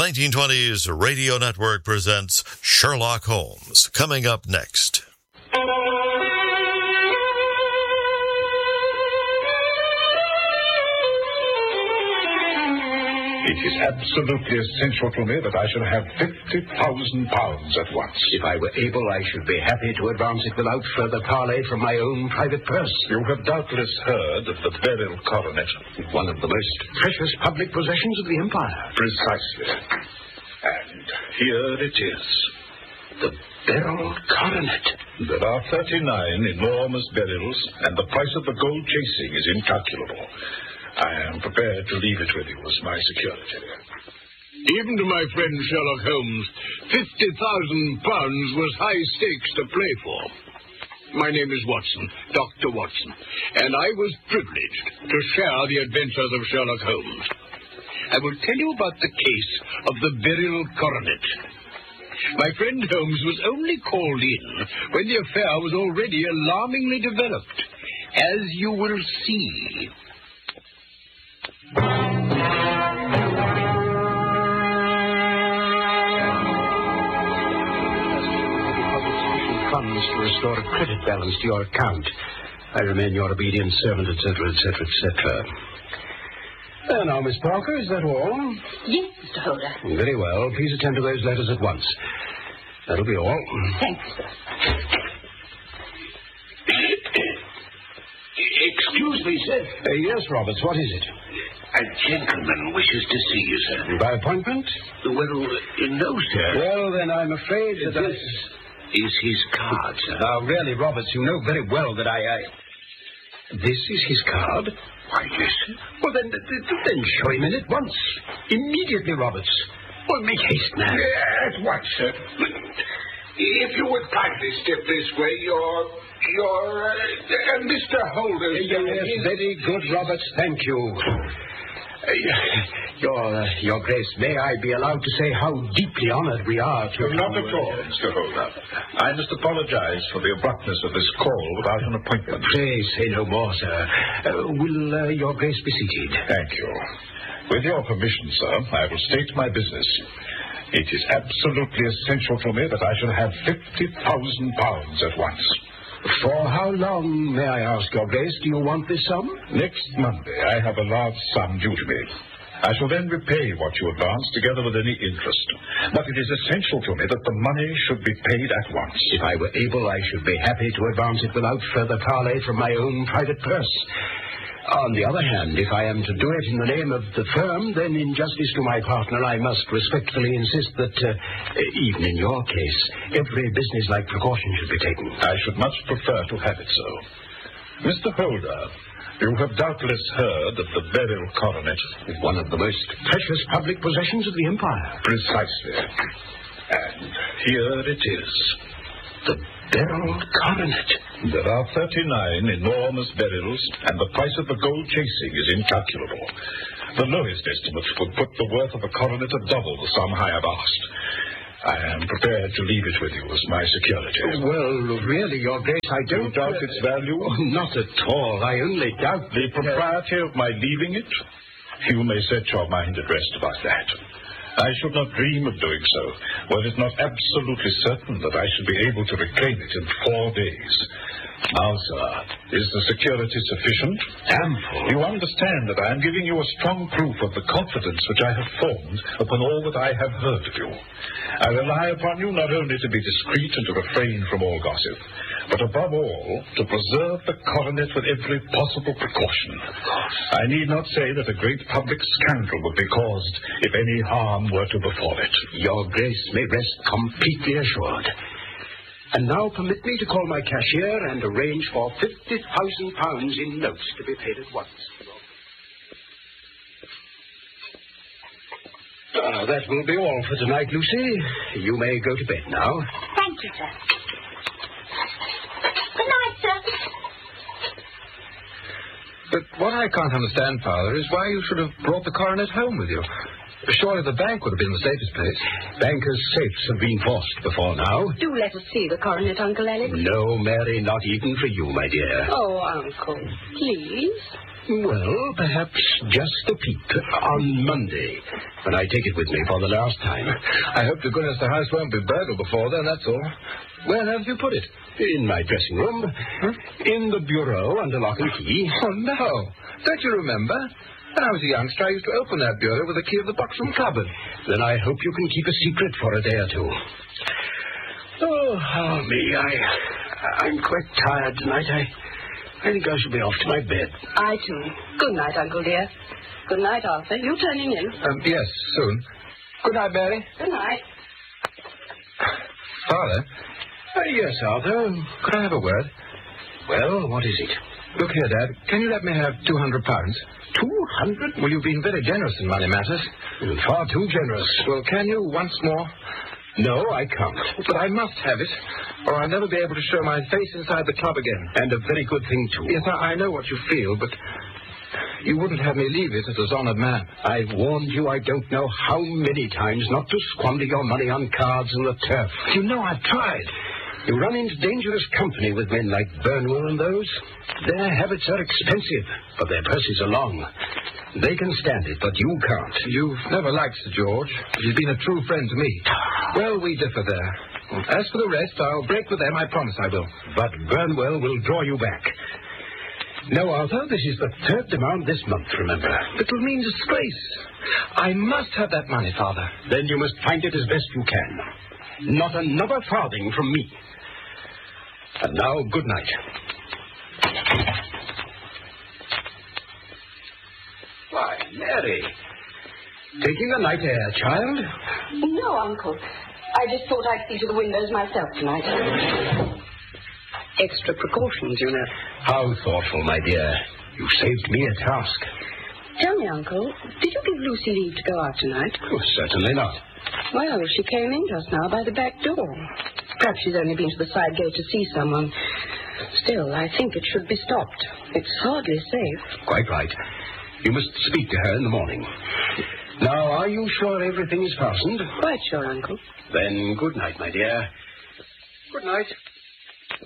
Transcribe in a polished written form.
1920s Radio Network presents Sherlock Holmes. Coming up next. It is absolutely essential to me that I should have £50,000 at once. If I were able, I should be happy to advance it without further parley from my own private purse. You have doubtless heard of the beryl coronet. One of the most precious public possessions of the Empire. Precisely. And here it is. The beryl coronet. There are 39 enormous beryls, and the price of the gold chasing is incalculable. I am prepared to leave it with you as my security. Even to my friend Sherlock Holmes, £50,000 was high stakes to play for. My name is Watson, Dr. Watson, and I was privileged to share the adventures of Sherlock Holmes. I will tell you about the case of the beryl coronet. My friend Holmes was only called in when the affair was already alarmingly developed, as you will see. Funds to restore a credit balance to your account. I remain your obedient servant, etc., etc., etc. Now, Miss Parker, is that all? Yes, Mr. Holder. Very well. Please attend to those letters at once. That'll be all. Thank you, sir. Excuse me, sir. Yes, Roberts, what is it? A gentleman wishes to see you, sir. By appointment? Well, no, sir. Well, then I'm afraid that This is his card, sir. Now, really, Roberts, you know very well that I... This is his card? Why, yes, sir. Well, then show him in at once. Immediately, Roberts. Well, make haste, man. At once, sir. If you would kindly step this way, your Mr. Holder. Yes, very good, Roberts. Thank you. Your Grace, may I be allowed to say how deeply honored we are to... Not at all, Mr. Holder. I must apologize for the abruptness of this call without an appointment. Pray say no more, sir. Will your Grace be seated? Thank you. With your permission, sir, I will state my business. It is absolutely essential to me that I should have £50,000 at once. For how long, may I ask, your Grace, do you want this sum? Next Monday, I have a large sum due to me. I shall then repay what you advance together with any interest. But it is essential to me that the money should be paid at once. If I were able, I should be happy to advance it without further parley from my own private purse. On the other hand, if I am to do it in the name of the firm, then in justice to my partner, I must respectfully insist that, even in your case, every business-like precaution should be taken. I should much prefer to have it so. Mr. Holder, you have doubtless heard of the beryl coronet. One of the most precious public possessions of the Empire. Precisely. And here it is. The beryl coronet. There are 39 enormous beryls, and the price of the gold chasing is incalculable. The lowest estimates would put the worth of a coronet at double the sum I have asked. I am prepared to leave it with you as my security. Well, really, your Grace, I don't... You doubt its value? Oh, not at all. I only doubt... The propriety of my leaving it? You may set your mind at rest about that. I should not dream of doing so, were it not absolutely certain that I should be able to reclaim it in 4 days. Now, sir, is the security sufficient? Ample. You understand that I am giving you a strong proof of the confidence which I have formed upon all that I have heard of you. I rely upon you not only to be discreet and to refrain from all gossip, but above all, to preserve the coronet with every possible precaution. I need not say that a great public scandal would be caused if any harm were to befall it. Your Grace may rest completely assured. And now permit me to call my cashier and arrange for £50,000 in notes to be paid at once. That will be all for tonight, Lucy. You may go to bed now. Thank you, sir. Good night, sir. But what I can't understand, Father, is why you should have brought the coronet home with you. Surely the bank would have been the safest place. Bankers' safes have been forced before now. Do let us see the coronet, Uncle Alex. No, Mary, not even for you, my dear. Oh, Uncle, please. Well, perhaps just a peep on Monday, when I take it with me for the last time. I hope to goodness the house won't be burgled before then, that's all. Where have you put it? In my dressing room. In the bureau under lock and key. Oh, no. Don't you remember? When I was a youngster, I used to open that bureau with the key of the box-room cupboard. Then I hope you can keep a secret for a day or two. Oh, me, I'm quite tired tonight. I think I shall be off to my bed. I, too. Good night, Uncle dear. Good night, Arthur. You turning in? Yes, soon. Good night, Mary. Good night. Father? Yes, Arthur. Could I have a word? Well, what is it? Look here, Dad. Can you let me have £200? 200? Well, you've been very generous in money matters. Far too generous. Well, can you once more? No, I can't. But I must have it, or I'll never be able to show my face inside the club again. And a very good thing, too. Yes, I know what you feel, but you wouldn't have me leave it as a honoured man. I've warned you I don't know how many times not to squander your money on cards and the turf. You know I've tried. You run into dangerous company with men like Burnwell and those. Their habits are expensive, but their purses are long. They can stand it, but you can't. You've never liked Sir George. He's been a true friend to me. Well, we differ there. As for the rest, I'll break with them, I promise I will. But Burnwell will draw you back. No, Arthur, this is the third demand this month, remember. It will mean disgrace. I must have that money, Father. Then you must find it as best you can. Not another farthing from me. And now, good night. Why, Mary. Taking the night air, child? No, Uncle. I just thought I'd see to the windows myself tonight. Extra precautions, you know. How thoughtful, my dear. You saved me a task. Tell me, Uncle, did you give Lucy leave to go out tonight? Oh, certainly not. Well, she came in just now by the back door. Perhaps she's only been to the side gate to see someone. Still, I think it should be stopped. It's hardly safe. Quite right. You must speak to her in the morning. Now, are you sure everything is fastened? Quite sure, Uncle. Then good night, my dear. Good night.